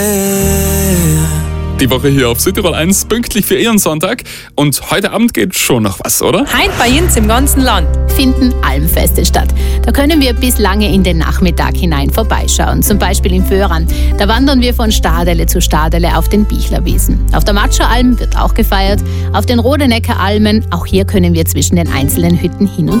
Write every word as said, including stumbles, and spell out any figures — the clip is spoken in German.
Die Woche hier auf Südtirol eins, pünktlich für Ihren Sonntag. Und heute Abend geht schon noch was, oder? Heint bei uns im ganzen Land finden Almfeste statt. Da können wir bis lange in den Nachmittag hinein vorbeischauen. Zum Beispiel im Föhran. Da wandern wir von Stadele zu Stadele auf den Bichlerwiesen. Auf der Matscheralm wird auch gefeiert. Auf den Rodenecker Almen, auch hier können wir zwischen den einzelnen Hütten hin und